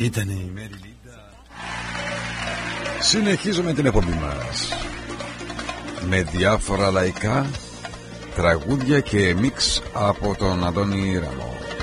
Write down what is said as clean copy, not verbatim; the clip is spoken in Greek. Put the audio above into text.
Ήταν η Μέρι Λίντα. Συνεχίζουμε την εκπομπή μας με διάφορα λαϊκά τραγούδια και μίξ από τον Αντώνη Ραμό.